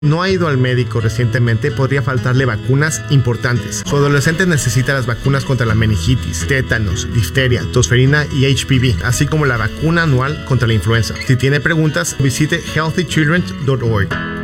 no ha ido al médico recientemente, podría faltarle vacunas importantes. Su adolescente necesita las vacunas contra la meningitis, tétanos, difteria, tosferina y HPV, así como la vacuna anual contra la influenza. Si tiene preguntas, visite healthychildren.org.